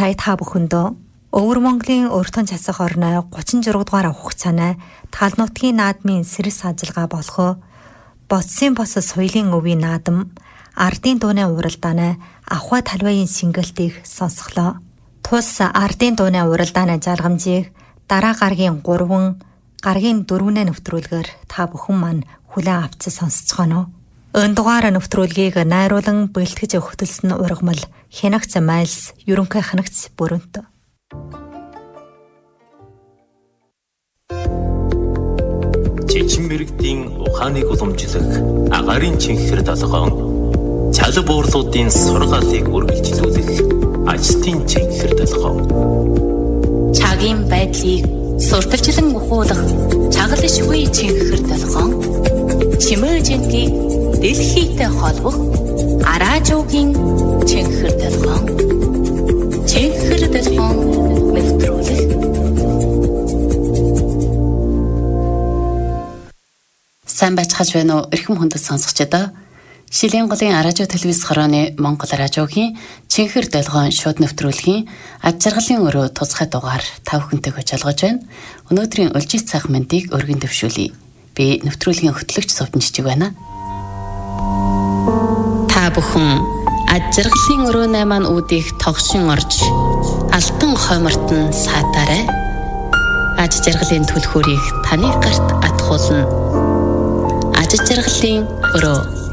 сая та бүхэндөө Өвөр Монголын өртөн цасах орны 36 дугаар хугацааны Тал нутгийн наадмын сэрэс ажиллагаа болох Боцсын бос соёлын өвийн наадам Ардын дууны уралдааны Авхай талбайын сингэлтийг сонсголоо. Тус Ардын дууны уралдааны жаргамжийг дараа гаргийн 3, гаргийн 4-ний нэвтрүүлгээр та бүхэн маань хүлээн авч сонсцгоно. Энэ дугаар нэвтрүүлгийг найруулан бэлтгэж өгтөлсөн ургамал Хянагц Майлс, ерөнхий хянагц Бүрэнт. Жичин мэрэгдийн ухааныг уламжлах агарын чихэр толгоон, чалга буурлуудын сургаалыг үргэлжлүүлэх ажилтны чихэр толгоон. Цагийн байдлыг сурталчлан ухуулах чагалшгүй чихэр толгоон, чимээжингийг дэлхийтэй холбох араажуугийн чихэр толгоон. Чихэр толгоон нэвтрүүлэх. Сайн байцгааж байна уу эрхэм хүндэт сонсогчдоо. Шилийн голын радио телевиз хорооны Монгол радиогийн чихэр толгоон шууд нэвтрүүлгийн аж жаргалын өрөө тусгай дугаар та бүхэнтэйг олгож байна. Өнөөдрийн улжих цаах мэндийг өргөн дэвшүүлье. Би нэвтрүүлгийн хөтлөгч Сувдан Жижиг байна. Та бүхэн аж жаргалын өрөөний маань үүдийг тогшин орж алтан хоймортон саатаарай. Аж жаргалын түлхүүрийг таны гарт атгуулна. Аж жаргалын өрөө.